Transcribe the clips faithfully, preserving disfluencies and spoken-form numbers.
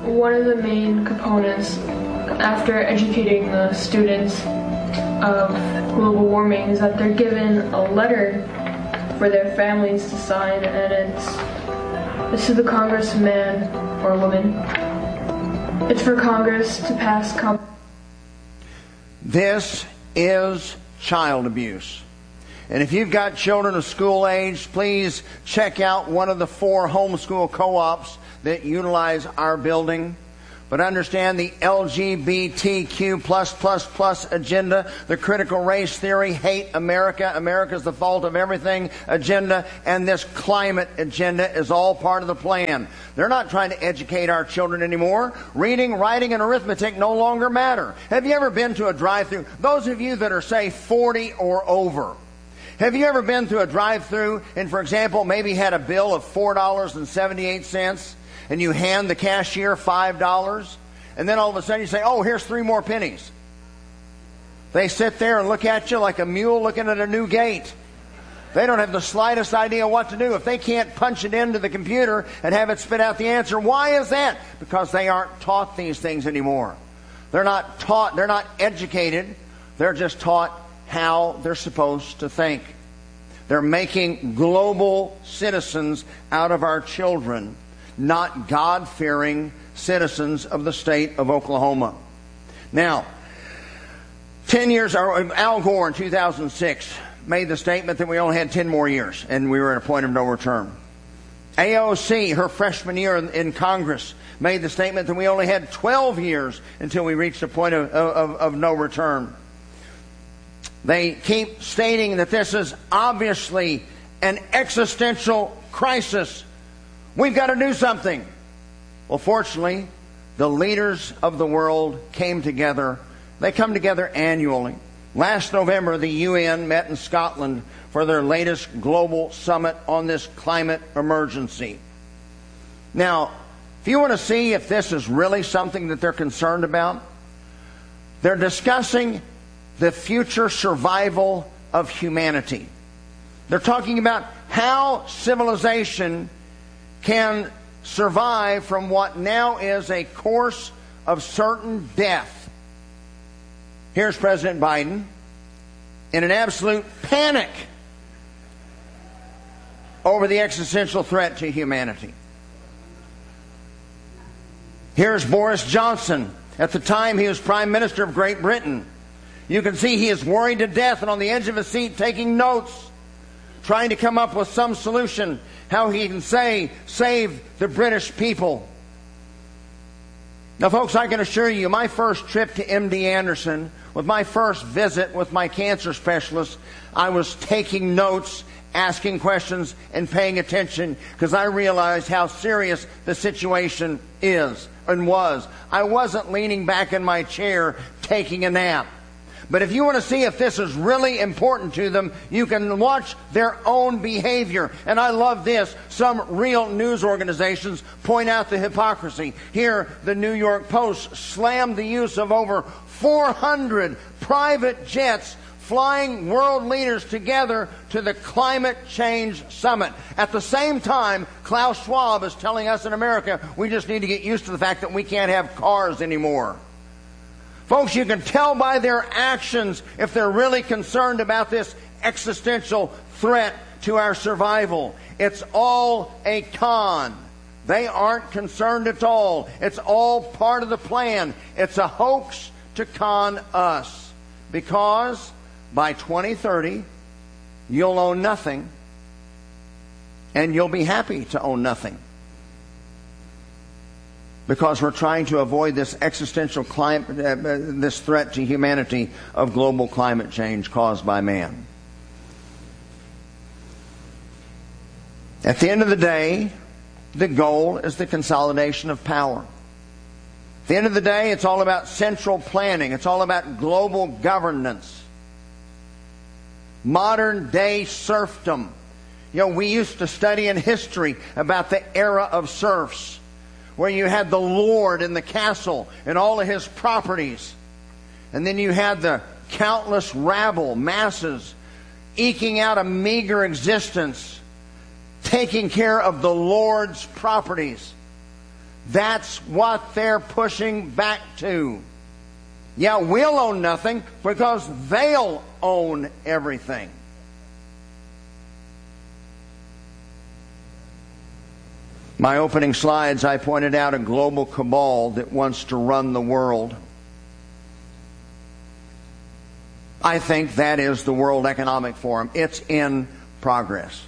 one of the main components after educating the students of global warming is that they're given a letter for their families to sign, and it's, it's to the congressman or woman. It's for Congress to pass. Com- this is child abuse. And if you've got children of school age, please check out one of the four homeschool co-ops that utilize our building. But understand the L G B T Q plus plus plus agenda, the critical race theory, hate America, America's the fault of everything agenda, and this climate agenda is all part of the plan. They're not trying to educate our children anymore. Reading, writing, and arithmetic no longer matter. Have you ever been to a drive-thru? Those of you that are, say, forty or over, have you ever been to a drive-thru and, for example, maybe had a bill of four dollars and seventy-eight cents? And you hand the cashier five dollars, and then all of a sudden you say, oh, here's three more pennies. They sit there and look at you like a mule looking at a new gate. They don't have the slightest idea what to do. If they can't punch it into the computer and have it spit out the answer, why is that? Because they aren't taught these things anymore. They're not taught, they're not educated. They're just taught how they're supposed to think. They're making global citizens out of our children, not God-fearing citizens of the state of Oklahoma. Now, ten years, or Al Gore in two thousand six made the statement that we only had ten more years, and we were at a point of no return. A O C, her freshman year in, in Congress, made the statement that we only had twelve years until we reached a point of, of, of no return. They keep stating that this is obviously an existential crisis. We've got to do something. Well, fortunately, the leaders of the world came together. They come together annually. Last November, the U N met in Scotland for their latest global summit on this climate emergency. Now, if you want to see if this is really something that they're concerned about, they're discussing the future survival of humanity. They're talking about how civilization can survive from what now is a course of certain death. Here's President Biden in an absolute panic over the existential threat to humanity. Here's Boris Johnson. At the time he was Prime Minister of Great Britain. You can see he is worried to death and on the edge of his seat taking notes, trying to come up with some solution how he can say, save the British people. Now, folks, I can assure you, my first trip to M D Anderson, with my first visit with my cancer specialist, I was taking notes, asking questions, and paying attention because I realized how serious the situation is and was. I wasn't leaning back in my chair taking a nap. But if you want to see if this is really important to them, you can watch their own behavior. And I love this. Some real news organizations point out the hypocrisy. Here, the New York Post slammed the use of over four hundred private jets flying world leaders together to the climate change summit. At the same time, Klaus Schwab is telling us in America, we just need to get used to the fact that we can't have cars anymore. Folks, you can tell by their actions if they're really concerned about this existential threat to our survival. It's all a con. They aren't concerned at all. It's all part of the plan. It's a hoax to con us. Because by twenty thirty, you'll own nothing, and you'll be happy to own nothing. Because we're trying to avoid this existential climate, uh, this threat to humanity of global climate change caused by man. At the end of the day, the goal is the consolidation of power. At the end of the day, it's all about central planning. It's all about global governance. Modern day serfdom. You know, we used to study in history about the era of serfs, where you had the lord in the castle and all of his properties. And then you had the countless rabble, masses, eking out a meager existence, taking care of the lord's properties. That's what they're pushing back to. Yeah, we'll own nothing because they'll own everything. My opening slides, I pointed out a global cabal that wants to run the world. I think that is the World Economic Forum. It's in progress.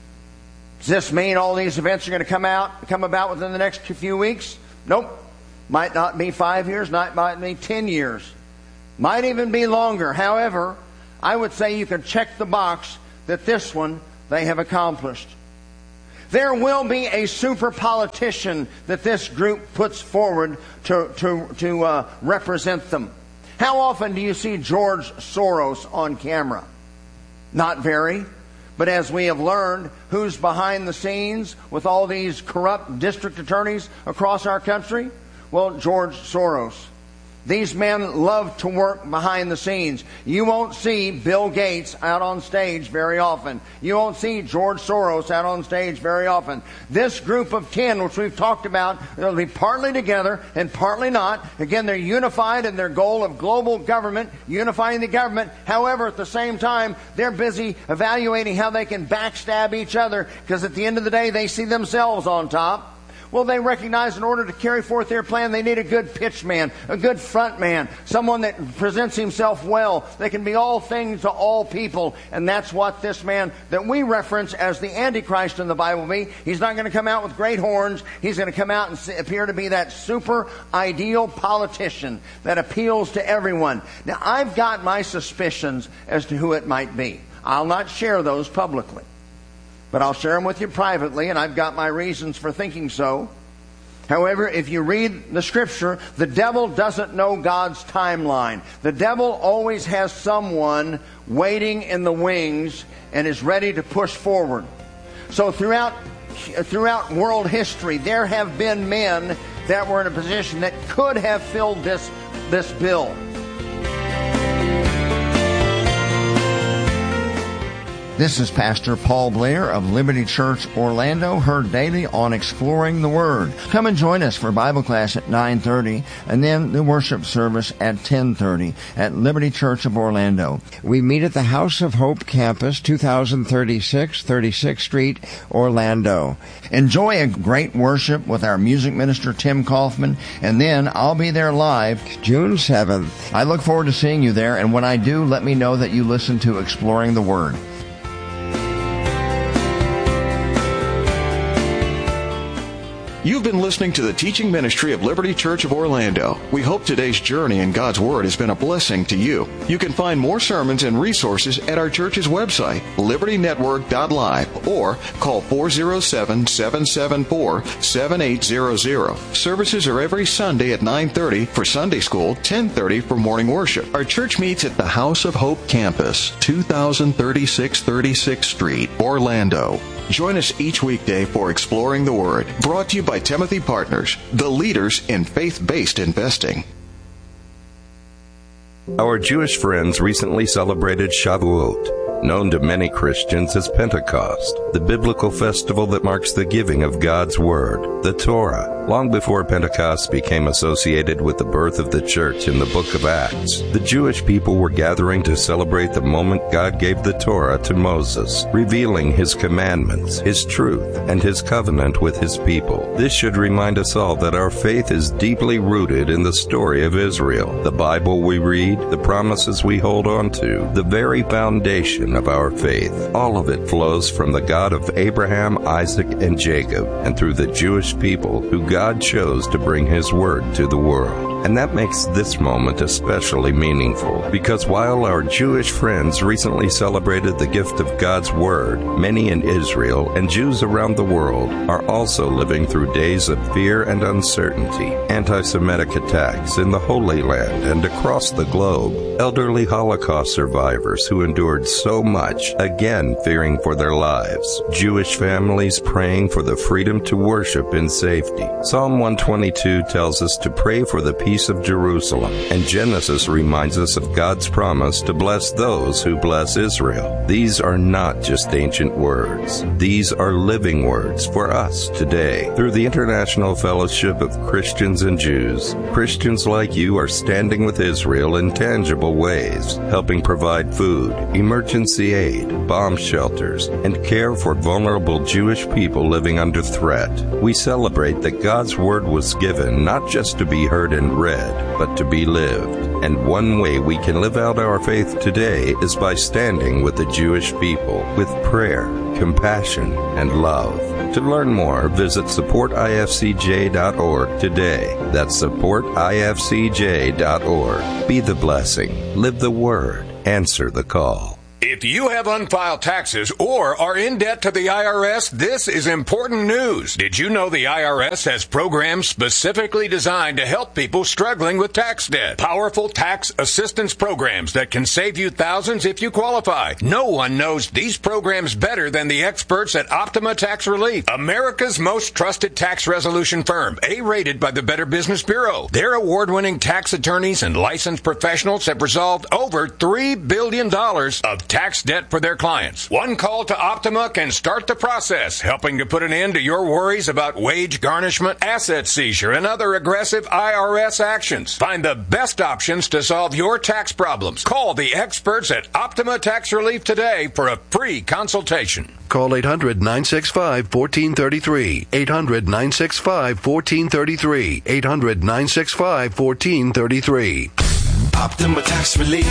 Does this mean all these events are going to come out, come about within the next few weeks? Nope. Might not be five years, might, might be ten years. Might even be longer. However, I would say you can check the box that this one they have accomplished. There will be a super politician that this group puts forward to, to, to uh, represent them. How often do you see George Soros on camera? Not very. But as we have learned, who's behind the scenes with all these corrupt district attorneys across our country? Well, George Soros. These men love to work behind the scenes. You won't see Bill Gates out on stage very often. You won't see George Soros out on stage very often. This group of ten, which we've talked about, they'll be partly together and partly not. Again, they're unified in their goal of global government, unifying the government. However, at the same time, they're busy evaluating how they can backstab each other, because at the end of the day, they see themselves on top. Well, they recognize in order to carry forth their plan, they need a good pitch man, a good front man, someone that presents himself well. They can be all things to all people. And that's what this man that we reference as the Antichrist in the Bible will be. He's not going to come out with great horns. He's going to come out and appear to be that super ideal politician that appeals to everyone. Now, I've got my suspicions as to who it might be. I'll not share those publicly, but I'll share them with you privately, and I've got my reasons for thinking so. However, if you read the Scripture, the devil doesn't know God's timeline. The devil always has someone waiting in the wings and is ready to push forward. So throughout throughout world history, there have been men that were in a position that could have filled this this bill. This is Pastor Paul Blair of Liberty Church Orlando, heard daily on Exploring the Word. Come and join us for Bible class at nine thirty and then the worship service at ten thirty at Liberty Church of Orlando. We meet at the House of Hope campus, two thousand thirty-six, thirty-sixth Street, Orlando. Enjoy a great worship with our music minister, Tim Kaufman, and then I'll be there live June seventh. I look forward to seeing you there, and when I do, let me know that you listen to Exploring the Word. You've been listening to the teaching ministry of Liberty Church of Orlando. We hope today's journey in God's Word has been a blessing to you. You can find more sermons and resources at our church's website, liberty network dot live, or call four oh seven, seven seven four, seven eight zero zero. Services are every Sunday at nine thirty for Sunday school, ten thirty for morning worship. Our church meets at the House of Hope campus, two thousand thirty-six thirty-sixth Street, Orlando. Join us each weekday for Exploring the Word, brought to you by Timothy Partners, the leaders in faith-based investing. Our Jewish friends recently celebrated Shavuot, known to many Christians as Pentecost, the biblical festival that marks the giving of God's Word, the Torah. Long before Pentecost became associated with the birth of the church in the book of Acts, the Jewish people were gathering to celebrate the moment God gave the Torah to Moses, revealing his commandments, his truth, and his covenant with his people. This should remind us all that our faith is deeply rooted in the story of Israel, the Bible we read, the promises we hold on to, the very foundation of our faith. All of it flows from the God of Abraham, Isaac, and Jacob, and through the Jewish people who God chose to bring His Word to the world. And that makes this moment especially meaningful, because while our Jewish friends recently celebrated the gift of God's Word, many in Israel and Jews around the world are also living through days of fear and uncertainty, anti-Semitic attacks in the Holy Land and across the globe, elderly Holocaust survivors who endured so much, again fearing for their lives, Jewish families praying for the freedom to worship in safety. Psalm one twenty-two tells us to pray for the people peace of Jerusalem. And Genesis reminds us of God's promise to bless those who bless Israel. These are not just ancient words. These are living words for us today. Through the International Fellowship of Christians and Jews, Christians like you are standing with Israel in tangible ways, helping provide food, emergency aid, bomb shelters, and care for vulnerable Jewish people living under threat. We celebrate that God's word was given not just to be heard and read, but to be lived. And one way we can live out our faith today is by standing with the Jewish people with prayer, compassion, and love. To learn more, visit support I F C J dot org today. That's support I F C J dot org. Be the blessing. Live the word. Answer the call. If you have unfiled taxes or are in debt to the I R S, this is important news. Did you know the I R S has programs specifically designed to help people struggling with tax debt? Powerful tax assistance programs that can save you thousands if you qualify. No one knows these programs better than the experts at Optima Tax Relief, America's most trusted tax resolution firm, A-rated by the Better Business Bureau. Their award-winning tax attorneys and licensed professionals have resolved over three billion dollars of tax debt for their clients. One call to Optima can start the process, helping to put an end to your worries about wage garnishment, asset seizure, and other aggressive I R S actions. Find the best options to solve your tax problems. Call the experts at Optima Tax Relief today for a free consultation. Call eight hundred, nine six five, one four three three. eight hundred, nine six five, one four three three. eight hundred, nine six five, one four three three. Optima Tax Relief.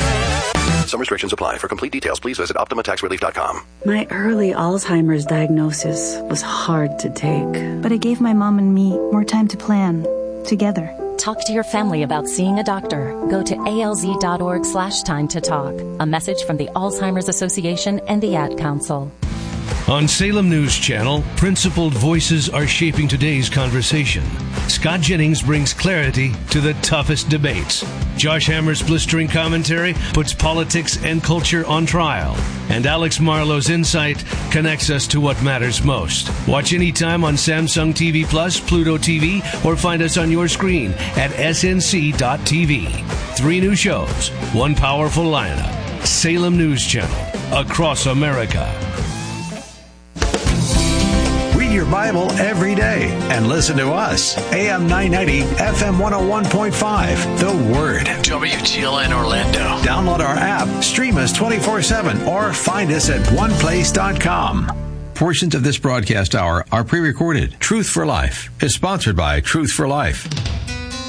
Some restrictions apply. For complete details, please visit optima tax relief dot com. My early Alzheimer's diagnosis was hard to take. But it gave my mom and me more time to plan together. Talk to your family about seeing a doctor. Go to alz.org slash time to talk. A message from the Alzheimer's Association and the Ad Council. On Salem News Channel, principled voices are shaping today's conversation. Scott Jennings brings clarity to the toughest debates. Josh Hammer's blistering commentary puts politics and culture on trial. And Alex Marlowe's insight connects us to what matters most. Watch anytime on Samsung T V Plus, Pluto T V, or find us on your screen at S N C dot T V. Three new shows, one powerful lineup. Salem News Channel, across America. Read your Bible every day and listen to us. A M nine ninety, F M one oh one point five. The Word. W G L N Orlando. Download our app, stream us twenty-four seven, or find us at one place dot com. Portions of this broadcast hour are pre-recorded. Truth for Life is sponsored by Truth for Life.